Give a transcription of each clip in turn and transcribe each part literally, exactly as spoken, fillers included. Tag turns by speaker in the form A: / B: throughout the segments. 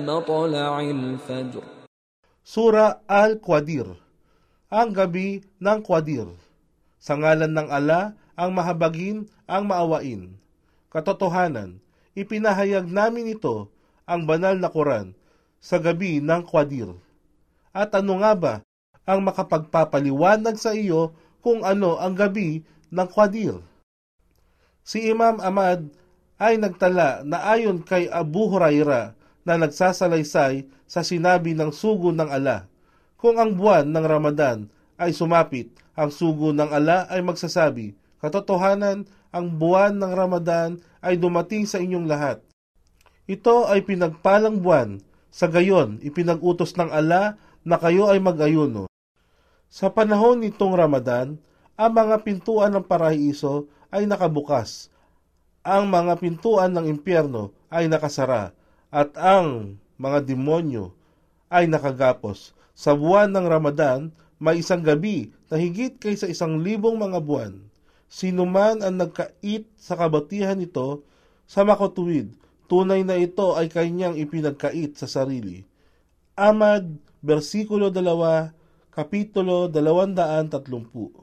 A: مطلع الفجر.
B: Sura Al-Qadir, ang gabi ng Qadir. Sa ngalan ng ala, ang mahabagin, ang maawain. Katotohanan, ipinahayag namin ito, ang banal na Quran, sa gabi ng Qadir. At ano nga ba ang makapagpapaliwanag sa iyo kung ano ang gabi ng Qadir? Si Imam Ahmad ay nagtala na ayon kay Abu Huraira na nagsasalaysay sa sinabi ng sugo ng ala. Kung ang buwan ng Ramadan ay sumapit, ang sugo ng ala ay magsasabi, katotohanan, ang buwan ng Ramadan ay dumating sa inyong lahat. Ito ay pinagpalang buwan, sa gayon ipinag-utos ng ala na kayo ay mag-ayuno. Sa panahon nitong Ramadan, ang mga pintuan ng paraiso ay nakabukas. Ang mga pintuan ng impyerno ay nakasara at ang mga demonyo ay nakagapos. Sa buwan ng Ramadan, may isang gabi na higit kaysa isang libong mga buwan. Sino man ang nagkait sa kabutihan nito sa makatuwid, tunay na ito ay kanyang ipinagkait sa sarili. Ahmad, versikulo dalawa, kapitulo dalawandaan tatlumpu.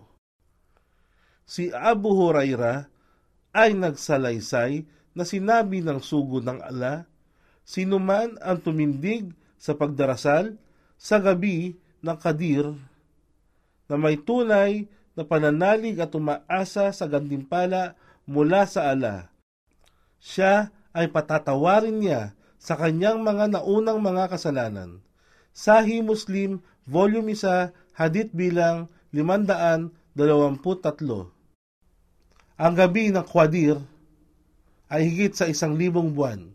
B: Si Abu Huraira ay nagsalaysay na sinabi ng sugo ng ala, sino man ang tumindig sa pagdarasal sa gabi ng Qadir na may tunay na pananalig at umaasa sa gantimpala mula sa ala, siya ay patatawarin niya sa kanyang mga naunang mga kasalanan. Sahih Muslim, Volume one, Hadith bilang limandaan dalawamput tatlo. Ang gabi ng Qadir ay higit sa isang libong buwan.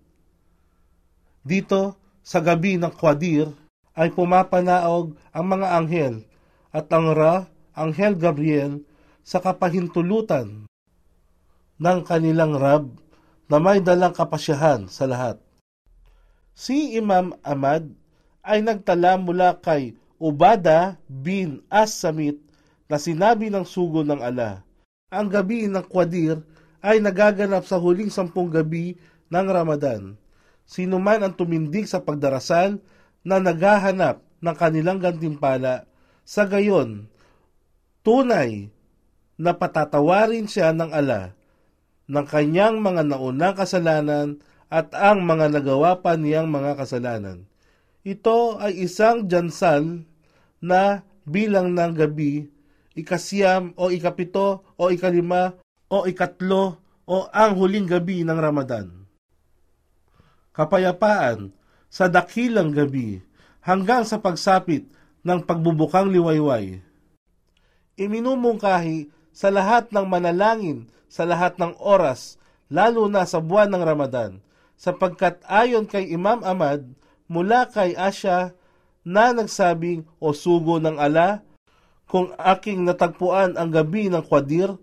B: Dito, sa gabi ng Qadir, ay pumapanaog ang mga anghel at ang Ra, Anghel Gabriel, sa kapahintulutan ng kanilang Rab na may dalang kapasyahan sa lahat. Si Imam Ahmad ay nagtala mula kay Ubada bin As-Samit na sinabi ng sugo ng ala, ang gabi ng Qadir ay nagaganap sa huling sampung gabi ng Ramadan. Sino man ang tumindig sa pagdarasal na naghahanap ng kanilang gantimpala, sa gayon, tunay na patatawarin siya ng ala ng kanyang mga naunang kasalanan at ang mga nagawa pa niyang mga kasalanan. Ito ay isang jansal na bilang ng gabi, ikasiyam o ikapito o ikalima o ikatlo o ang huling gabi ng Ramadan. Kapayapaan sa dakilang gabi hanggang sa pagsapit ng pagbubukang liwayway. Iminumungkahi sa lahat ng manalangin sa lahat ng oras, lalo na sa buwan ng Ramadan, sapagkat ayon kay Imam Ahmad, mula kay Asya na nagsabing, o sugo ng ala, kung aking natagpuan ang gabi ng Qadir,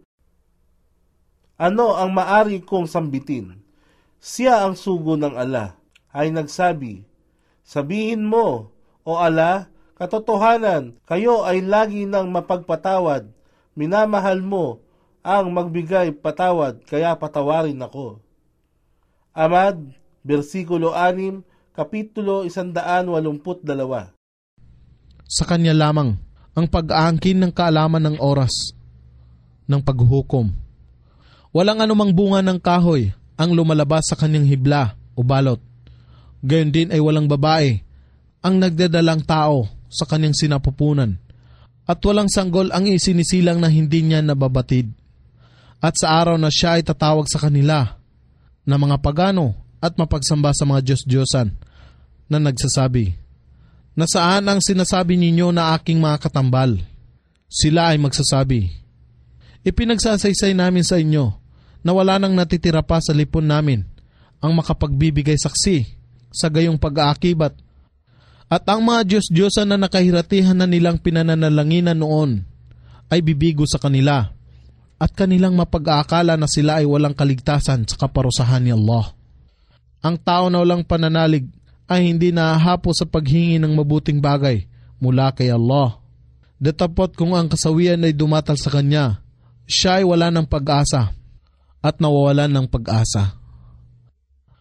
B: ano ang maari kong sambitin? Siya ang sugo ng ala, ay nagsabi, sabihin mo, o ala, katotohanan, kayo ay lagi nang mapagpatawad, minamahal mo ang magbigay patawad, kaya patawarin ako. Ahmad, versikulo anim, kapitulo isandaan walumput dalawa.
C: Sa kanya lamang ang pag-aangkin ng kaalaman ng oras ng paghuhukom. Walang anumang bunga ng kahoy ang lumalabas sa kanyang hibla o balot. Gayon din ay walang babae ang nagdadalang tao sa kanyang sinapupunan, at walang sanggol ang isinisilang na hindi niya nababatid. At sa araw na siya ay tatawag sa kanila na mga pagano at mapagsamba sa mga Diyos-Diyosan na nagsasabi, nasaan ang sinasabi ninyo na aking mga katambal? Sila ay magsasabi, ipinagsasaysay namin sa inyo na wala nang natitira pa sa lipon namin ang makapagbibigay saksi sa gayong pag-aakibat. At ang mga Diyos-Diyosan na nakahiratihan na nilang pinananalanginan noon ay bibigo sa kanila at kanilang mapag-aakala na sila ay walang kaligtasan sa kaparusahan ni Allah. Ang tao na walang pananalig ay hindi nahahapo sa paghingi ng mabuting bagay mula kay Allah. Datapot kung ang kasawian ay dumatal sa kanya, siya ay wala ng pag-asa at nawawalan ng pag-asa.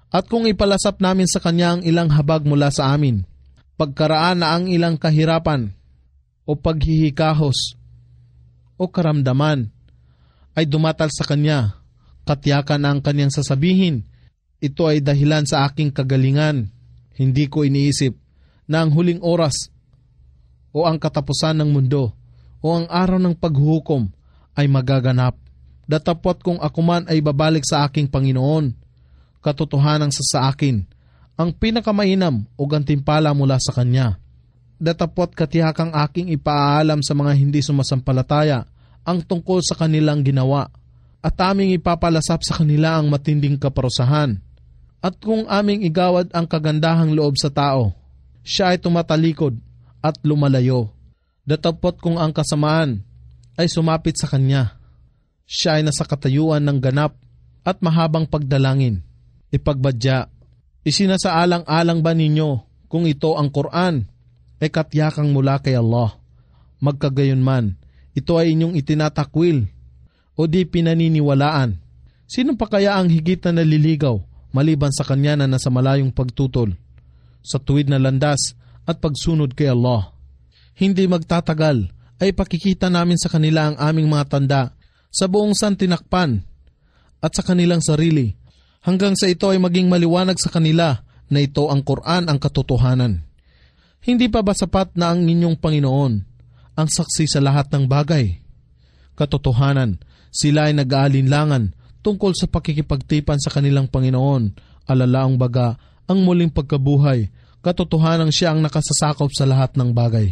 C: At kung ipalasap namin sa Kanya ang ilang habag mula sa amin, pagkaraan na ang ilang kahirapan o paghihikahos o karamdaman ay dumatal sa Kanya, katiyakan na ang Kanyang sasabihin, ito ay dahilan sa aking kagalingan. Hindi ko iniisip na ang huling oras o ang katapusan ng mundo o ang araw ng paghuhukom ay magaganap. Datapot kung ako man ay babalik sa aking Panginoon, katotohanan sa sa akin ang pinakamainam o gantimpala mula sa Kanya. Datapot katihakang aking ipaalam sa mga hindi sumasampalataya ang tungkol sa kanilang ginawa at aming ipapalasap sa kanila ang matinding kaparusahan. At kung aming igawad ang kagandahang loob sa tao, siya ay tumatalikod at lumalayo. Datapot kung ang kasamaan ay sumapit sa Kanya, siya ay nasa katayuan ng ganap at mahabang pagdalangin. Ipagbadya, isinasaalang-alang ba ninyo kung ito ang Quran ay katyakang mula kay Allah? Magkagayon man, ito ay inyong itinatakwil o di pinaniniwalaan. Sino pa kaya ang higit na naliligaw maliban sa Kanya na nasa malayong pagtutol sa tuwid na landas at pagsunod kay Allah? Hindi magtatagal ay pakikita namin sa kanila ang aming mga tanda sa buong santinakpan at sa kanilang sarili, hanggang sa ito ay maging maliwanag sa kanila na ito ang Quran ang katotohanan. Hindi pa ba sapat na ang inyong Panginoon ang saksi sa lahat ng bagay? Katotohanan, sila ay nag-aalinlangan tungkol sa pakikipagtipan sa kanilang Panginoon, alalaang baga ang muling pagkabuhay, katotohanan siya ang nakasasakop sa lahat ng bagay.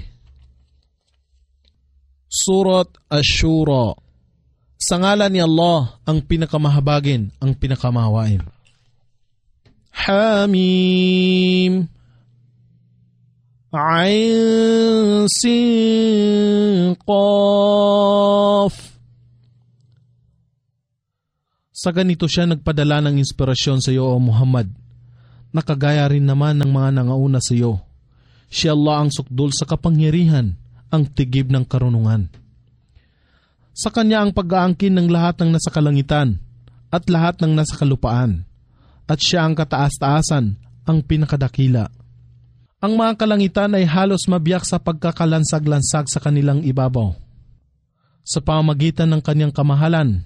C: Surat Ash-Shura. Sa ngalan ni Allah, ang pinakamahabagin, ang pinakamahawain. Hamim. Ain Sin Qaf. Sa ganito siya nagpadala ng inspirasyon sa iyo, O Muhammad, nakagaya rin naman ng mga nangauna sa iyo. Si Allah ang sukdul sa kapangyarihan, ang tigib ng karunungan. Sa Kanya ang pag-aangkin ng lahat ng nasa kalangitan at lahat ng nasa kalupaan, at siya ang kataas-taasan, ang pinakadakila. Ang mga kalangitan ay halos mabiyak sa pagkakalansag-lansag sa kanilang ibabaw, sa pamamagitan ng Kanyang kamahalan,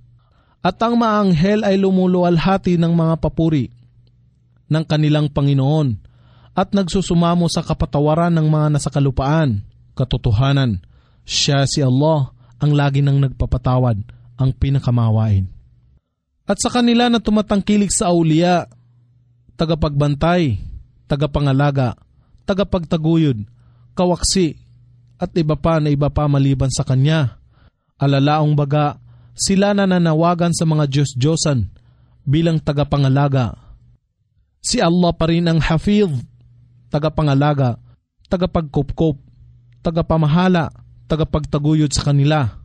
C: at ang mga anghel ay lumuluwalhati ng mga papuri ng kanilang Panginoon at nagsusumamo sa kapatawaran ng mga nasa kalupaan. Katotohanan, siya si Allah ang lagi nang nagpapatawad, ang pinakamahawain. At sa kanila na tumatangkilik sa auliya, tagapagbantay, tagapangalaga, tagapagtaguyod, kawaksi, at iba pa na iba pa maliban sa Kanya, alalaong baga, sila na nanawagan sa mga Diyos-Diyosan bilang tagapangalaga. Si Allah pa rin ang Hafiz, tagapangalaga, tagapagkupkop, tagapamahala, tagapagtaguyod sa kanila.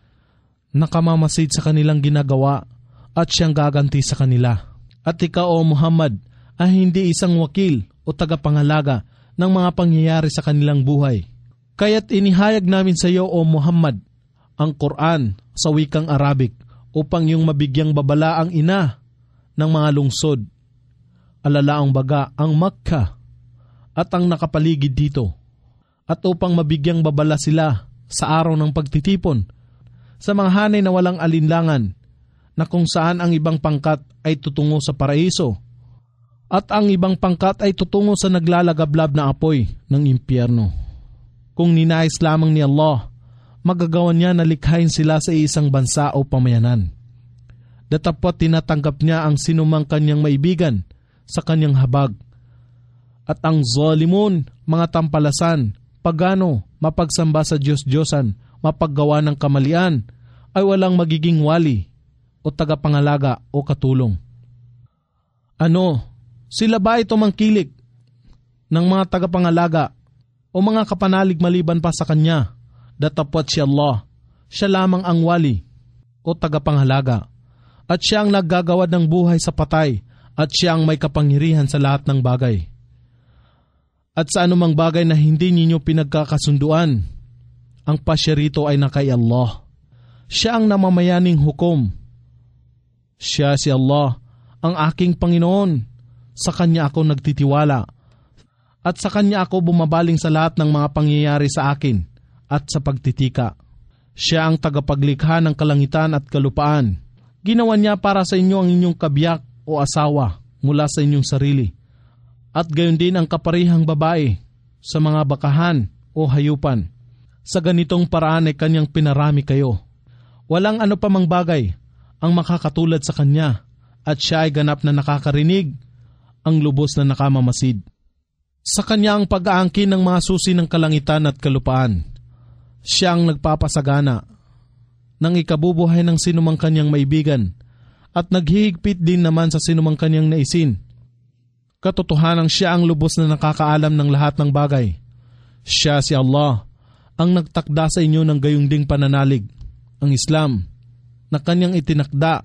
C: Nakamamasid sa kanilang ginagawa at siyang gaganti sa kanila. At ikaw, O Muhammad, ay hindi isang wakil o tagapangalaga ng mga pangyayari sa kanilang buhay. Kaya't inihayag namin sa iyo, O Muhammad, ang Quran sa wikang Arabic upang yung mabigyang babala ang ina ng mga lungsod, alalaang baga ang Makkah at ang nakapaligid dito, at upang mabigyang babala sila sa araw ng pagtitipon sa mga hanay na walang alinlangan, na kung saan ang ibang pangkat ay tutungo sa paraiso at ang ibang pangkat ay tutungo sa naglalagablab na apoy ng impyerno. Kung ninais lamang ni Allah, magagawa niya na likhain sila sa isang bansa o pamayanan. Datapot tinatanggap niya ang sinumang kanyang maibigan sa kanyang habag. At ang zalimun, mga tampalasan, pagano, mapagsamba sa Diyos-Diyosan, mapaggawa ng kamalian, ay walang magiging wali o tagapangalaga o katulong. Ano, sila ba ito mangkilik ng mga tagapangalaga o mga kapanalig maliban pa sa Kanya? Datapot si Allah, siya lamang ang wali o tagapangalaga, at siya ang naggagawad ng buhay sa patay, at siya ang may kapangyarihan sa lahat ng bagay. At sa anumang bagay na hindi ninyo pinagkakasunduan, ang pasya rito ay na kay Allah. Siya ang namamayaning hukom. Siya si Allah, ang aking Panginoon, Sa Kanya ako nagtitiwala at sa Kanya ako bumabaling sa lahat ng mga pangyayari sa akin at sa pagtitika. Siya ang tagapaglikha ng kalangitan at kalupaan. Ginawa niya para sa inyo ang inyong kabiyak o asawa mula sa inyong sarili. At gayon din ang kaparihang babae sa mga bakahan o hayupan. Sa ganitong paraan ay Kanyang pinarami kayo. Walang ano pa mang bagay ang makakatulad sa Kanya at siya ay ganap na nakakarinig, ang lubos na nakamamasid. Sa Kanya ang pag-aangkin ng mga susi ng kalangitan at kalupaan. Siya ang nagpapasagana ng ikabubuhay ng sinumang Kanyang maibigan at naghihigpit din naman sa sinumang Kanyang naisin. Katotohanan siya ang lubos na nakakaalam ng lahat ng bagay. Siya si Allah ang nagtakda sa inyo ng gayong ding pananalig, ang Islam, na Kanyang itinakda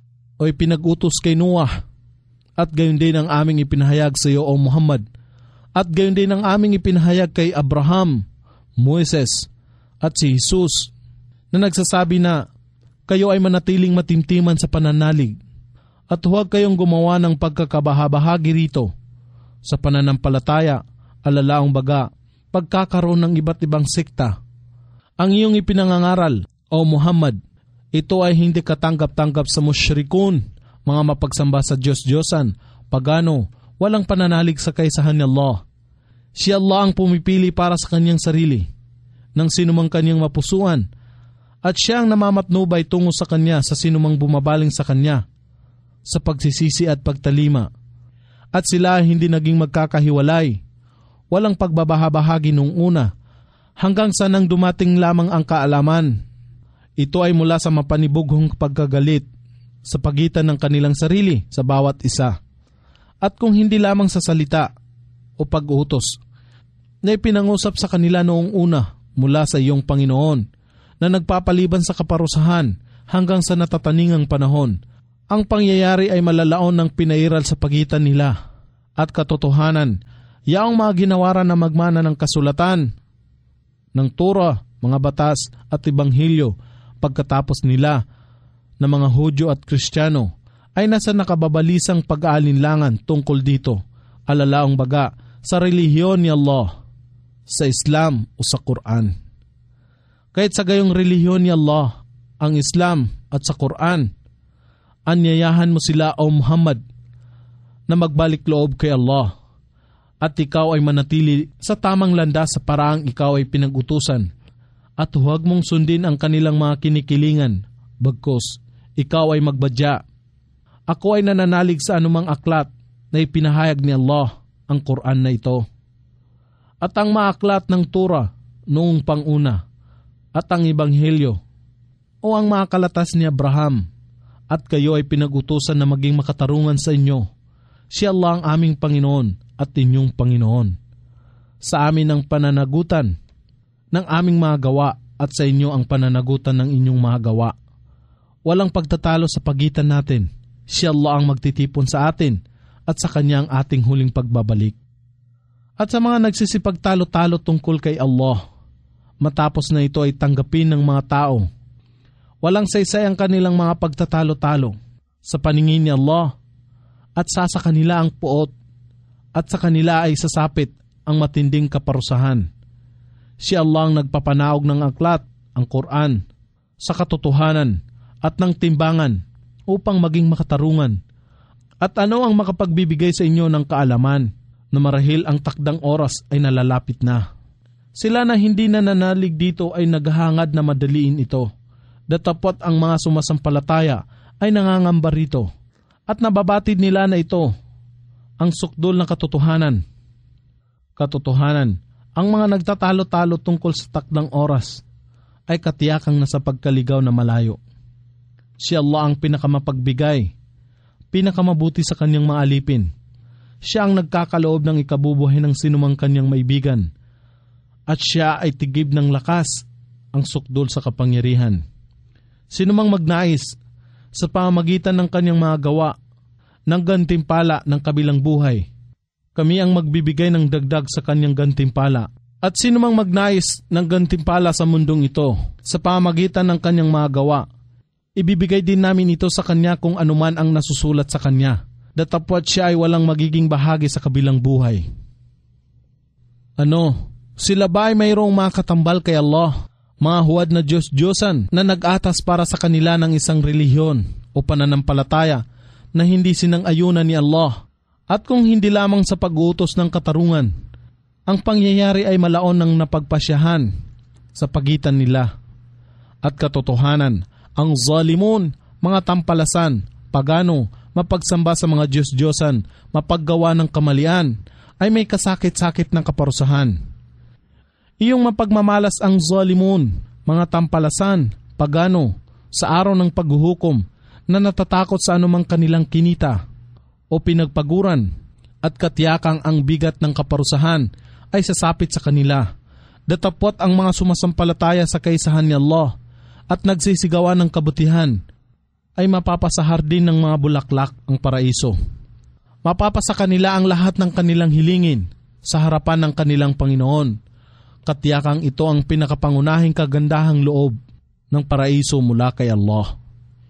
C: o ipinag-utos kay Noah, at gayon din ang aming ipinahayag sa iyo o Muhammad, at gayon din ang aming ipinahayag kay Abraham, Moises, at si Jesus, na nagsasabi na kayo ay manatiling matimtiman sa pananalig at huwag kayong gumawa ng pagkakabahabahagi rito sa pananampalataya, alalaong baga, pagkakaroon ng iba't ibang sekta. Ang iyong ipinangangaral, o Muhammad, ito ay hindi katanggap-tanggap sa musyrikun, mga mapagsamba sa Diyos-Diyosan, pagano, walang pananalig sa kaisahan ni Allah. Si Allah ang pumipili para sa Kanyang sarili ng sinumang Kanyang mapusuan, at siya ang namamatnubay tungo sa Kanya sa sinumang bumabaling sa Kanya sa pagsisisi at pagtalima. At sila ay hindi naging magkakahiwalay, walang pagbabahabahagi nung una, hanggang sa nang dumating lamang ang kaalaman. Ito ay mula sa mapanibughong pagkagalit sa pagitan ng kanilang sarili sa bawat isa. At kung hindi lamang sa salita o pag-utos na ipinangusap sa kanila noong una mula sa iyong Panginoon na nagpapaliban sa kaparusahan hanggang sa natataningang panahon, ang pangyayari ay malalaon ng pinairal sa pagitan nila. At katotohanan, yaong mga ginawaran na magmana ng kasulatan, ng Torah, mga batas at Ebanghelyo pagkatapos nila na mga Hudyo at Kristiyano ay nasa nakababalisang pag-aalinlangan tungkol dito, alalaong baga sa relihiyon ni Allah, sa Islam o sa Quran. Kahit sa gayong relihiyon ni Allah, ang Islam at sa Quran, anyayahan mo sila o Muhammad na magbalik loob kay Allah at ikaw ay manatili sa tamang landas sa paraang ikaw ay pinag-utusan at huwag mong sundin ang kanilang mga kinikilingan, bagkus ikaw ay magbadya. Ako ay nananalig sa anumang aklat na ipinahayag ni Allah, ang Quran na ito, at ang maaklat ng Torah noong panguna at ang Ebanghelyo o ang mga kalatas ni Abraham, at kayo ay pinag-utusan na maging makatarungan sa inyo. Si Allah ang aming Panginoon at inyong Panginoon. Sa amin ang pananagutan ng aming mga gawa at sa inyo ang pananagutan ng inyong mga gawa. Walang pagtatalo sa pagitan natin. Si Allah ang magtitipon sa atin at sa Kanya ang ating huling pagbabalik. At sa mga nagsisipagtalo-talo tungkol kay Allah, matapos na ito ay tanggapin ng mga tao, walang saysay ang kanilang mga pagtatalo-talo sa paningin ni Allah at sasa kanila ang puot at sa kanila ay sasapit ang matinding kaparusahan. Si Allah ang nagpapanaog ng aklat, ang Quran, sa katotohanan at ng timbangan upang maging makatarungan. At ano ang makapagbibigay sa inyo ng kaalaman na marahil ang takdang oras ay nalalapit na? Sila na hindi nananalig dito ay naghahangad na madaliin ito. Datapot ang mga sumasampalataya ay nangangamba rito at nababatid nila na ito ang sukdol ng katotohanan. Katotohanan, ang mga nagtatalo-talo tungkol sa takdang oras ay katiyakang nasa pagkaligaw na malayo. Si Allah ang pinakamapagbigay, pinakamabuti sa Kanyang mga alipin. Siya ang nagkakaloob ng ikabubuhay ng sinumang Kanyang maibigan at siya ay tigib ng lakas, ang sukdol sa kapangyarihan. Sinumang magnais sa pamamagitan ng kanyang mga gawa ng gantimpala ng kabilang buhay, kami ang magbibigay ng dagdag sa kanyang gantimpala. At sinumang magnais ng gantimpala sa mundong ito sa pamamagitan ng kanyang mga gawa, ibibigay din namin ito sa kanya kung anuman ang nasusulat sa kanya datapwat siya ay walang magiging bahagi sa kabilang buhay. Ano, sila ba ay mayroong mga katambal kay Allah, mga huwad na Diyos-Diyosan na nag-atas para sa kanila ng isang relihiyon o pananampalataya na hindi sinang-ayunan ni Allah? At kung hindi lamang sa pag-uutos ng katarungan, ang pangyayari ay malaon ng napagpasyahan sa pagitan nila. At katotohanan, ang zalimun, mga tampalasan, pagano, mapagsamba sa mga Diyos-Diyosan, mapaggawa ng kamalian, ay may kasakit-sakit ng kaparusahan. Iyong mapagmamalas ang zalimun, mga tampalasan, pagano, sa araw ng paghuhukom na natatakot sa anumang kanilang kinita o pinagpaguran at katiyakang ang bigat ng kaparusahan ay sasapit sa kanila. Datapwat ang mga sumasampalataya sa kaisahan ni Allah at nagsisigawan ng kabutihan ay mapapasahar din ng mga bulaklak ang paraiso. Mapapasa kanila ang lahat ng kanilang hilingin sa harapan ng kanilang Panginoon. Katiyakang ito ang pinakapangunahing kagandahang loob ng paraiso mula kay Allah.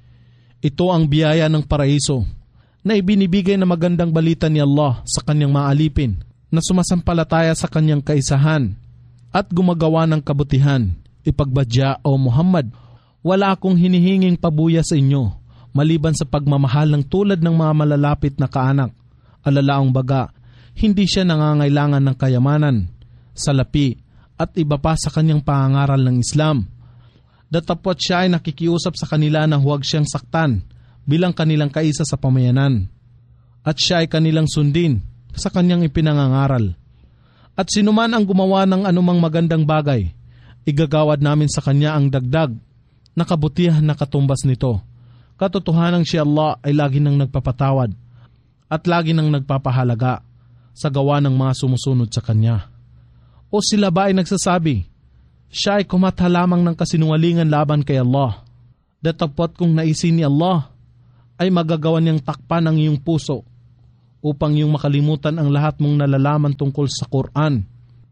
C: Ito ang biyaya ng paraiso na ibinibigay na magandang balita ni Allah sa kanyang mga alipin na sumasampalataya sa kanyang kaisahan at gumagawa ng kabutihan. Ipagbadya, O Muhammad, wala akong hinihinging pabuya sa inyo maliban sa pagmamahal ng tulad ng mga malalapit na kaanak. Alalaong baga, hindi siya nangangailangan ng kayamanan, salapi, at iba pa sa kanyang pangangaral ng Islam. Datapwat siya ay nakikiusap sa kanila na huwag siyang saktan bilang kanilang kaisa sa pamayanan. At siya ay kanilang sundin sa kanyang ipinangangaral. At sinuman ang gumawa ng anumang magandang bagay, igagawad namin sa kanya ang dagdag na kabutihan na katumbas nito. Katotohanan si Allah ay lagi nang nagpapatawad at lagi nang nagpapahalaga sa gawa ng mga sumusunod sa kanya. O sila ba ay nagsasabi, siya ay kumatha lamang ng kasinungalingan laban kay Allah? Datapwat kung naisin ni Allah, ay magagawa niyang takpan ang iyong puso upang iyong makalimutan ang lahat mong nalalaman tungkol sa Quran.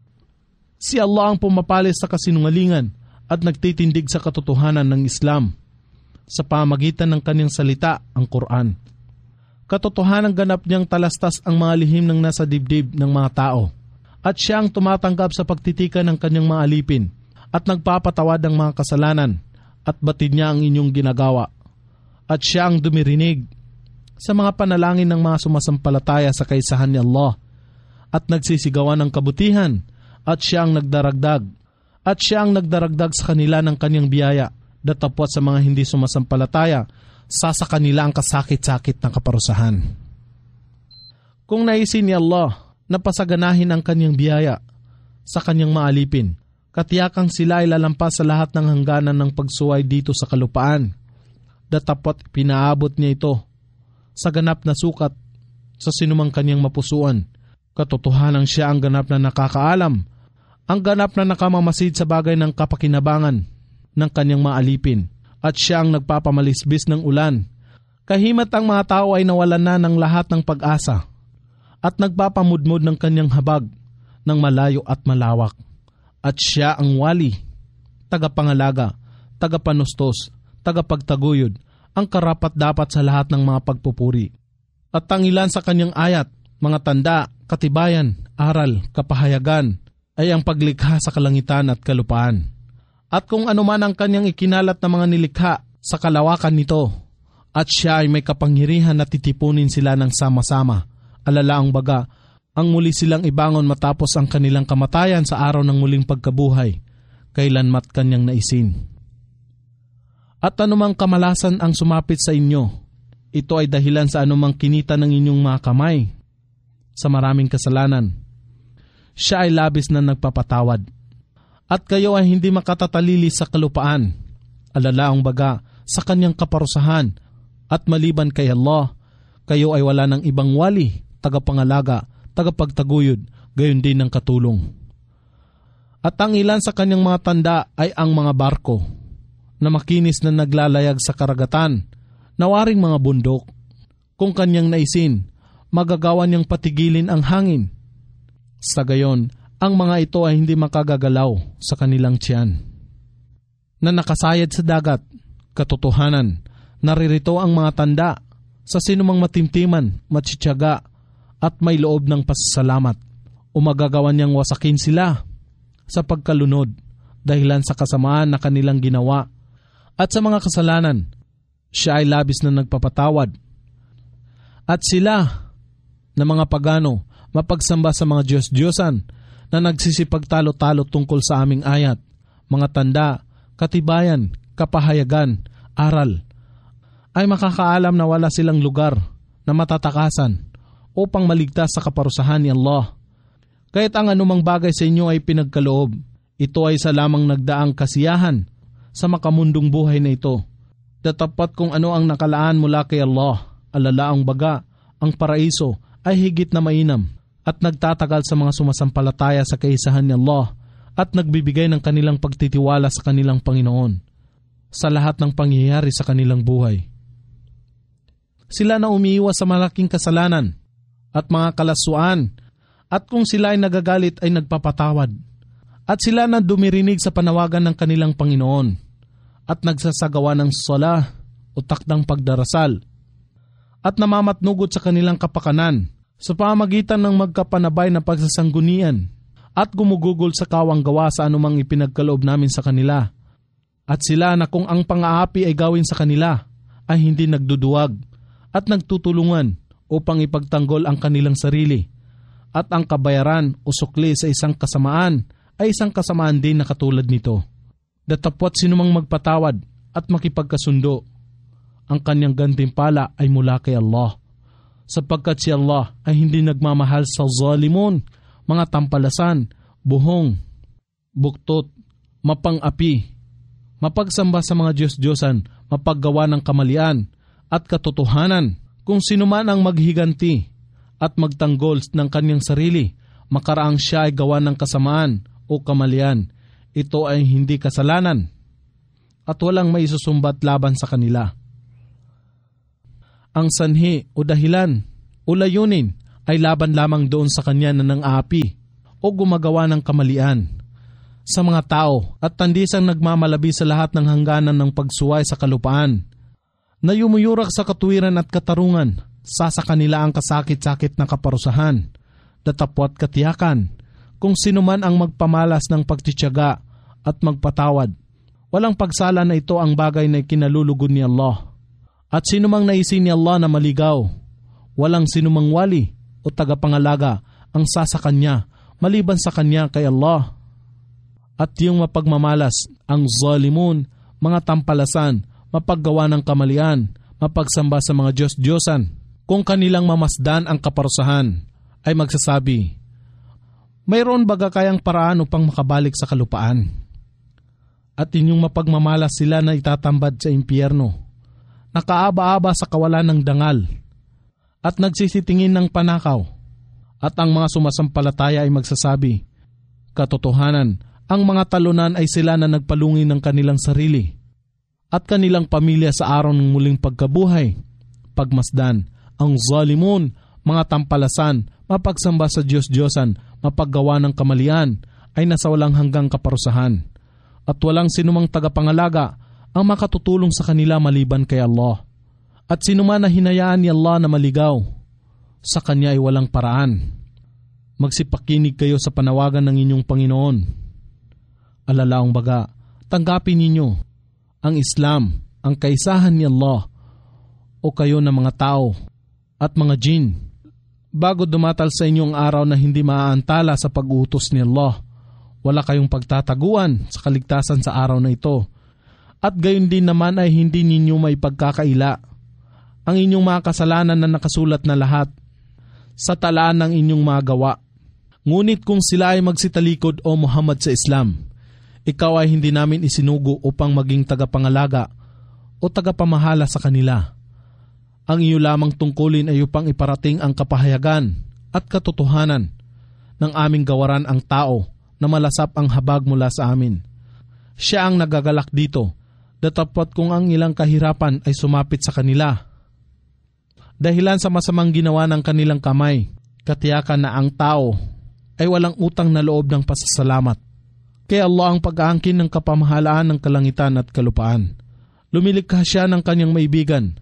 C: Si Allah ang pumapalis sa kasinungalingan at nagtitindig sa katotohanan ng Islam sa pamagitan ng kanyang salita, ang Quran. Katotohanan ganap niyang talastas ang mga lihim ng nasa dibdib ng mga tao. At siya ang tumatanggap sa pagtitika ng kanyang mga alipin at nagpapatawad ng mga kasalanan at batid niya ang inyong ginagawa. At siya ang dumirinig sa mga panalangin ng mga sumasampalataya sa kaisahan ni Allah at nagsisigawan ng kabutihan at siya ang nagdaragdag at siya ang nagdaragdag sa kanila ng kanyang biyaya. Datapwat sa mga hindi sumasampalataya, sasa kanila ang kasakit-sakit ng kaparusahan. Kung naisin ni Allah na pasaganahin ang kanyang biyaya sa kanyang maalipin, katiyakang sila ay lalampas sa lahat ng hangganan ng pagsuway dito sa kalupaan. Datapwat pinaabot niya ito sa ganap na sukat sa sinumang kanyang mapusuan. Katotohanan siya ang ganap na nakakaalam, ang ganap na nakamamasid sa bagay ng kapakinabangan ng kanyang maalipin, at siya ang nagpapamalisbis ng ulan. Kahimat ang mga tao ay nawalan na ng lahat ng pag-asa at nagpapamudmod ng kanyang habag ng malayo at malawak. At siya ang wali, tagapangalaga, tagapanustos, tagapagtaguyod, ang karapat-dapat sa lahat ng mga pagpupuri. At ang ilan sa kanyang ayat, mga tanda, katibayan, aral, kapahayagan, ay ang paglikha sa kalangitan at kalupaan. At kung ano man ang kanyang ikinalat na mga nilikha sa kalawakan nito, at siya ay may kapangyarihan na titipunin sila ng sama-sama. Alalaang baga, ang muli silang ibangon matapos ang kanilang kamatayan sa araw ng muling pagkabuhay, kailanmat kanyang naisin. At anumang kamalasan ang sumapit sa inyo, ito ay dahilan sa anumang kinita ng inyong mga kamay sa maraming kasalanan. Siya ay labis na nagpapatawad. At kayo ay hindi makatatalili sa kalupaan, alalaang baga sa kanyang kaparusahan, at maliban kay Allah, kayo ay wala ng ibang wali, tagapangalaga, tagapagtaguyod, gayon din ng katulong. At ang ilan sa kanyang mga tanda ay ang mga barko, na makinis na naglalayag sa karagatan, nawaring mga bundok. Kung kanyang naisin, magagawa niyang patigilin ang hangin. Sa gayon, ang mga ito ay hindi makagagalaw sa kanilang tiyan. Na nakasayad sa dagat, katotohanan, naririto ang mga tanda sa sinumang matimtiman, matsitsaga, at may loob ng pasasalamat, o magagawa niyang wasakin sila sa pagkalunod dahilan sa kasamaan na kanilang ginawa, at sa mga kasalanan, siya ay labis na nagpapatawad. At sila na mga pagano mapagsamba sa mga Diyos-Diyosan na nagsisipagtalo-talo tungkol sa aming ayat, mga tanda, katibayan, kapahayagan, aral, ay makakaalam na wala silang lugar na matatakasan upang maligtas sa kaparusahan ni Allah. Kahit ang anumang bagay sa inyo ay pinagkaloob, ito ay sa lamang nagdaang kasiyahan sa makamundong buhay na ito. Datapat kung ano ang nakalaan mula kay Allah, alalaang baga, ang paraiso ay higit na mainam at nagtatagal sa mga sumasampalataya sa kaisahan ni Allah at nagbibigay ng kanilang pagtitiwala sa kanilang Panginoon sa lahat ng pangyayari sa kanilang buhay. Sila na umiiwas sa malaking kasalanan at mga kalaswaan, at kung sila ay nagagalit ay nagpapatawad. At sila na dumirinig sa panawagan ng kanilang Panginoon at nagsasagawa ng sala o takdang pagdarasal at namamatnugot sa kanilang kapakanan sa pamagitan ng magkapanabay na pagsasanggunian at gumugugol sa kawang gawa sa anumang ipinagkaloob namin sa kanila. At sila na kung ang pang-aapi ay gawin sa kanila ay hindi nagduduwag at nagtutulungan upang ipagtanggol ang kanilang sarili, at ang kabayaran o sukli sa isang kasamaan ay isang kasamaan din na katulad nito. Datapwat sinumang magpatawad at makipagkasundo, ang kanyang gantimpala ay mula kay Allah, sapagkat si Allah ay hindi nagmamahal sa zalimun, mga tampalasan, buhong, buktot, mapang-api, mapagsamba sa mga Diyos-Diyosan, mapaggawa ng kamalian at katotohanan. Kung sino man ang maghiganti at magtanggol ng kanyang sarili, makaraang siya ay gawa ng kasamaan o kamalian, ito ay hindi kasalanan at walang maisusumbat laban sa kanila. Ang sanhi o dahilan o layunin ay laban lamang doon sa kanya na ng api o gumagawa ng kamalian sa mga tao at tandisang nagmamalabi sa lahat ng hangganan ng pagsuway sa kalupaan, na yumuyurak sa katuwiran at katarungan, sa sa kanila ang kasakit-sakit na kaparusahan, datapwat katiyakan, kung sino man ang magpamalas ng pagtitiyaga at magpatawad. Walang pagsala na ito ang bagay na kinalulugod ni Allah. At sino mang naisin ni Allah na maligaw, walang sinumang wali o tagapangalaga ang sasa kanya maliban sa kanya kay Allah. At yung mapagmamalas, ang zalimun, mga tampalasan, mapaggawa ng kamalian, mapagsamba sa mga Diyos-Diyosan, kung kanilang mamasdan ang kaparusahan, ay magsasabi, mayroon baga kayang paraan upang makabalik sa kalupaan? At inyong mapagmamalas sila na itatambad sa impyerno, nakaaba-aba sa kawalan ng dangal, at nagsisitingin ng panakaw. At ang mga sumasampalataya ay magsasabi, katotohanan, ang mga talunan ay sila na nagpalungi ng kanilang sarili at kanilang pamilya sa araw ng muling pagkabuhay. Pagmasdan, ang zalimun, mga tampalasan, mapagsamba sa Diyos-Diyosan, mapaggawa ng kamalian, ay nasa walang hanggang kaparusahan. At walang sinumang tagapangalaga ang makatutulong sa kanila maliban kay Allah. At sinuman na hinayaan ni Allah na maligaw, sa Kanya ay walang paraan. Magsipakinig kayo sa panawagan ng inyong Panginoon. Alalaong baga, tanggapin ninyo ang Islam, ang kaisahan ni Allah, o kayo na mga tao at mga jin, bago dumatal sa inyong araw na hindi maaantala sa pag-uutos ni Allah. Wala kayong pagtataguan sa kaligtasan sa araw na ito, at gayon din naman ay hindi ninyo maipagkakaila ang inyong mga kasalanan na nakasulat na lahat sa talaan ng inyong mga gawa. Ngunit kung sila ay magsitalikod o Muhammad sa Islam, ikaw ay hindi namin isinugo upang maging tagapangalaga o tagapamahala sa kanila. Ang iyo lamang tungkulin ay upang iparating ang kapahayagan at katotohanan ng aming gawaran ang tao na malasap ang habag mula sa amin. Siya ang nagagalak dito, datapwat kung ang ilang kahirapan ay sumapit sa kanila. Dahilan sa masamang ginawa ng kanilang kamay, katiyakan na ang tao ay walang utang na loob ng pasasalamat. Kaya Allah ang pag-aangkin ng kapamahalaan ng kalangitan at kalupaan. Lumilikha siya ng kanyang maibigan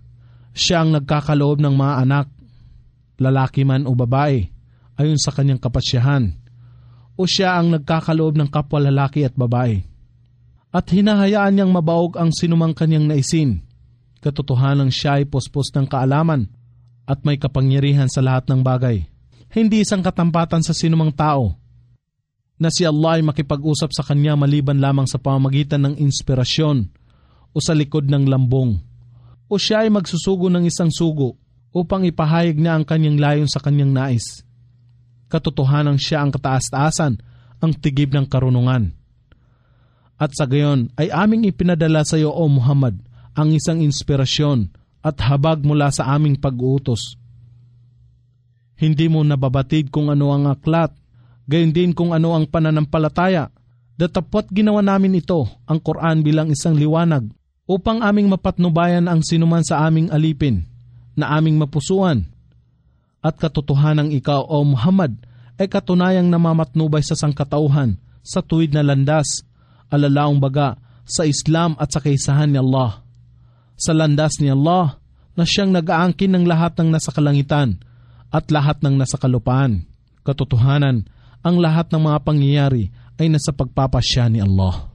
C: Siya ang nagkakaloob ng mga anak, lalaki man o babae, ayon sa kanyang kapasyahan, o siya ang nagkakaloob ng kapwa lalaki at babae. At hinahayaan niyang mabaog ang sinumang kanyang naisin. Katotohanan siya ay pospos ng kaalaman at may kapangyarihan sa lahat ng bagay. Hindi isang katampatan sa sinumang tao na si Allah ay makipag-usap sa kanya maliban lamang sa pamamagitan ng inspirasyon o sa likod ng lambong. O siya ay magsusugo ng isang sugo upang ipahayag niya ang kanyang layon sa kanyang nais. Katotohanan siya ang kataas-taasan, ang tigib ng karunungan. At sa gayon ay aming ipinadala sa iyo, O Muhammad, ang isang inspirasyon at habag mula sa aming pag-uutos. Hindi mo nababatid kung ano ang aklat, gayon din kung ano ang pananampalataya. Datapwat ginawa namin ito, ang Quran, bilang isang liwanag, upang aming mapatnubayan ang sinuman sa aming alipin, na aming mapusuan. At katotohanang ikaw, O Muhammad, ay katunayang namamatnubay sa sangkatauhan, sa tuwid na landas, alalaong baga, sa Islam at sa kaisahan ni Allah. Sa landas ni Allah, na siyang nag-aangkin ng lahat ng nasa kalangitan at lahat ng nasa kalupaan. Katotohanan, ang lahat ng mga pangyayari ay nasa pagpapasya ni Allah.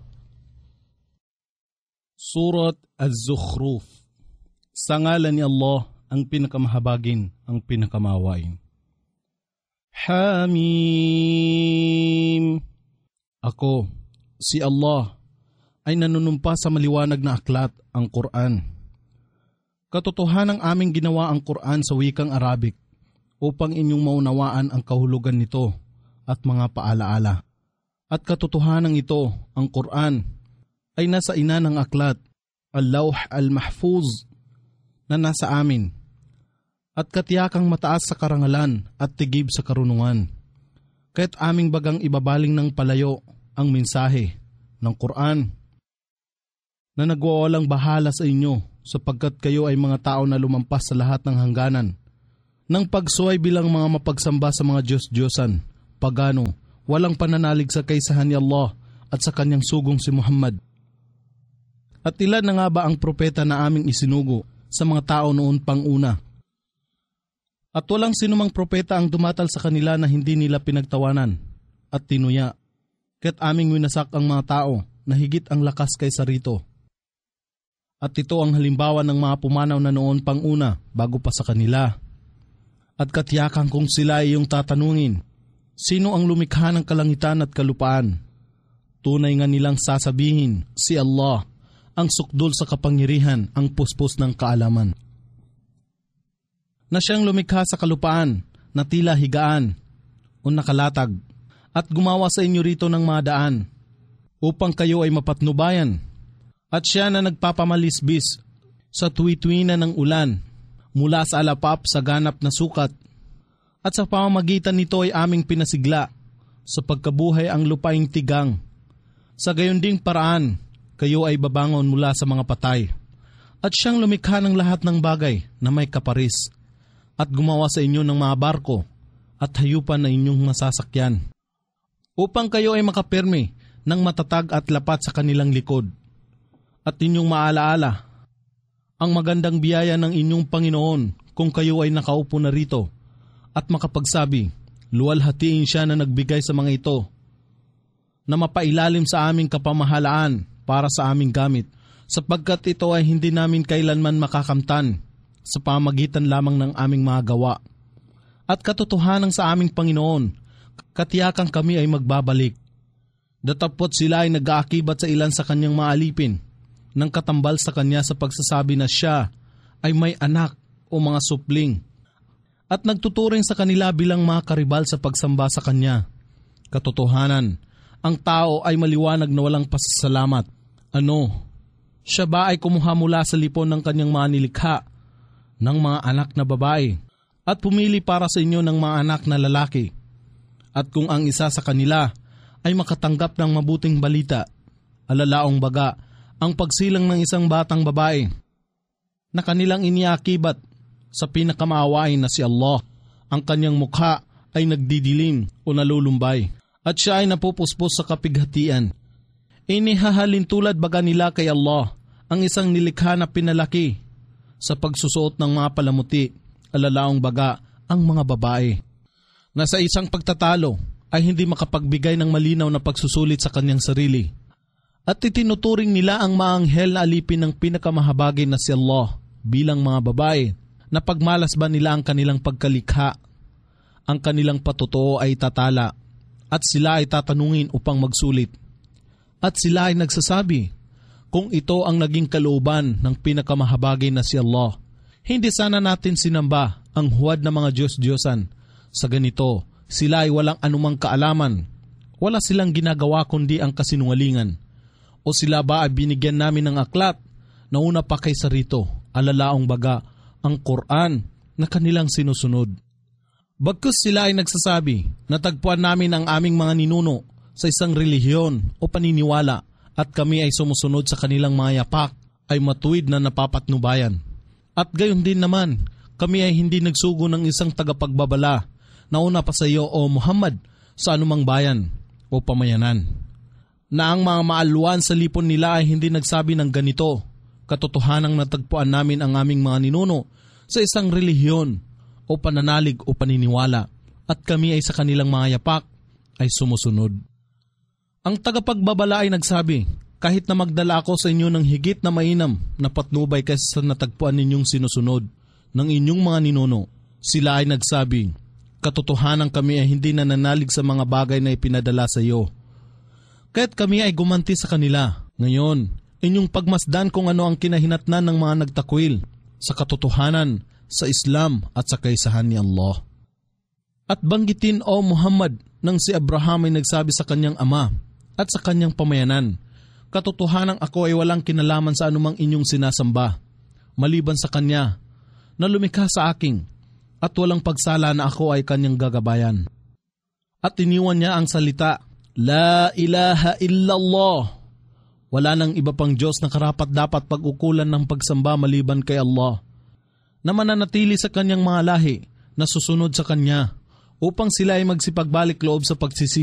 C: Surat Az-Zukhruf. Sa ngalan ni Allah, ang pinakamahabagin, ang pinakamawain. Hamim. Ako, si Allah, ay nanunumpa sa maliwanag na aklat, ang Quran. Katotohanang aming ginawa ang Quran sa wikang Arabic upang inyong maunawaan ang kahulugan nito at mga paalaala. At katotohanang ito, ang Quran, ay nasa ina ng aklat, al-Lawh al-Mahfuz, na nasa amin, at katiyakang mataas sa karangalan at tigib sa karunungan. Kaya't aming bagang ibabaling ng palayo ang mensahe ng Quran na nagwawalang bahala sa inyo sapagkat kayo ay mga tao na lumampas sa lahat ng hangganan ng pagsuway bilang mga mapagsamba sa mga Diyos-Diyosan, pagano, walang pananalig sa kaisahan ni Allah at sa kanyang sugong si Muhammad. At ilan na nga ba ang propeta na aming isinugo sa mga tao noon pang una? At walang sinumang propeta ang dumatal sa kanila na hindi nila pinagtawanan at tinuya. Kaya't aming winasak ang mga tao na higit ang lakas kaysa rito. At ito ang halimbawa ng mga pumanaw na noon pang una bago pa sa kanila. At katiyakan kung sila ay iyong tatanungin, sino ang lumikha ng kalangitan at kalupaan? Tunay nga nilang sasabihin, si Allah, ang sukdol sa kapangyarihan, ang puspos ng kaalaman. Na siyang lumikha sa kalupaan, na tila higaan o nakalatag, at gumawa sa inyo rito ng mga daan, upang kayo ay mapatnubayan. At siya na nagpapamalisbis sa tuwi-tuwina ng ulan, mula sa alapap sa ganap na sukat, at sa pamamagitan nito ay aming pinasigla, sa pagkabuhay ang lupaing tigang. Sa gayon ding paraan, kayo ay babangon mula sa mga patay. At siyang lumikha ng lahat ng bagay na may kaparis, at gumawa sa inyo ng mga barko at hayupan na inyong masasakyan, upang kayo ay makapirme ng matatag at lapat sa kanilang likod. At inyong maalaala ang magandang biyaya ng inyong Panginoon kung kayo ay nakaupo na rito at makapagsabi, luwalhatiin siya na nagbigay sa mga ito, na mapailalim sa aming kapamahalaan para sa aming gamit, sapagkat ito ay hindi namin kailanman makakamtan sa pamagitan lamang ng aming mga gawa. At katotohanan sa aming Panginoon, katiyakan kami ay magbabalik. Datapot sila ay nag-aakibat sa ilan sa kanyang maalipin, nang katambal sa kanya sa pagsasabi na siya ay may anak o mga supling, at nagtuturing sa kanila bilang mga karibal sa pagsamba sa kanya. Katotohanan, ang tao ay maliwanag na walang pasasalamat. Ano? Siya ba ay kumuha mula sa lipon ng kanyang mga nilikha ng mga anak na babae at pumili para sa inyo ng mga anak na lalaki? At kung ang isa sa kanila ay makatanggap ng mabuting balita, alalaong baga ang pagsilang ng isang batang babae na kanilang iniakibat sa pinakamaawain na si Allah, ang kanyang mukha ay nagdidilim o nalulumbay, at siya ay napupuspos sa kapighatian. Inihahalin tulad baga nila kay Allah ang isang nilikha na pinalaki sa pagsusuot ng mga palamuti, alalaong baga ang mga babae, na sa isang pagtatalo ay hindi makapagbigay ng malinaw na pagsusulit sa kanyang sarili. At itinuturing nila ang maanghel na alipin ng pinakamahabagin na si Allah bilang mga babae, na pagmalas ba nila ang kanilang pagkalikha, ang kanilang patutuo ay tatala, at sila ay tatanungin upang magsulit. At sila ay nagsasabi, kung ito ang naging kalooban ng pinakamahabagin na si Allah, hindi sana natin sinamba ang huwad na mga Diyos-Diyosan. Sa ganito, sila ay walang anumang kaalaman. Wala silang ginagawa kundi ang kasinungalingan. O sila ba ay binigyan namin ng aklat na una pa kaysa rito, alalaong baga ang Quran na kanilang sinusunod. Bagkus sila ay nagsasabi, natagpuan namin ang aming mga ninuno sa isang relihiyon o paniniwala at kami ay sumusunod sa kanilang mga yapak ay matuwid na napapatnubayan. At gayon din naman, kami ay hindi nagsugo ng isang tagapagbabala na una pa sa iyo o Muhammad sa anumang bayan o pamayanan. Na ang mga maalwan sa lipon nila ay hindi nagsabi ng ganito, katotohanang natagpuan namin ang aming mga ninuno sa isang relihiyon o pananalig o paniniwala at kami ay sa kanilang mga yapak ay sumusunod. Ang tagapagbabala ay nagsabi, kahit na magdala ako sa inyo ng higit na mainam na patnubay kaysa sa natagpuan ninyong sinusunod ng inyong mga ninuno, sila ay nagsabi, katotohanan kami ay hindi nananalig sa mga bagay na ipinadala sa iyo. Kaya't kami ay gumanti sa kanila. Ngayon, inyong pagmasdan kung ano ang kinahinatnan ng mga nagtakwil sa katotohanan, sa Islam at sa kaisahan ni Allah. At banggitin o Muhammad nang si Abraham ay nagsabi sa kanyang ama at sa kanyang pamayanan, katotohanang ako ay walang kinalaman sa anumang inyong sinasamba, maliban sa kanya na lumikha sa aking at walang pagsala na ako ay kanyang gagabayan. At iniwan niya ang salita, La ilaha illallah. Wala nang iba pang Diyos na karapat dapat pag-ukulan ng pagsamba maliban kay Allah, na mananatili sa kanyang mga lahi na susunod sa kanya upang sila ay magsipagbalik loob sa pagsisisi